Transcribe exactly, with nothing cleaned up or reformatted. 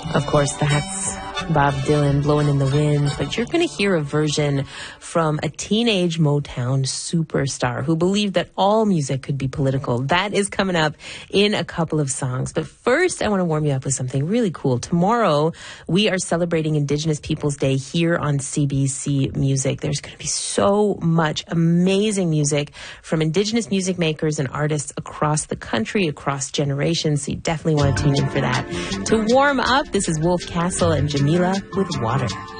Of course, that's Bob Dylan, Blowing in the Wind, but you're going to hear a version from a teenage Motown superstar who believed that all music could be political. That is coming up in a couple of songs. But first, I want to warm you up with something really cool. Tomorrow, we are celebrating Indigenous Peoples Day here on C B C Music. There's going to be so much amazing music from Indigenous music makers and artists across the country, across generations, so you definitely want to tune in for that. To warm up, this is Wolf Castle and Jamila with Water.